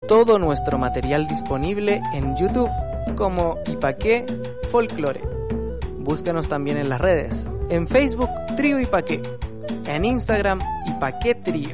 todo nuestro material disponible en YouTube como Ipaqué Folklore. Búscanos también en las redes, en Facebook Trío Ipaqué, en Instagram Ipaqué Trío.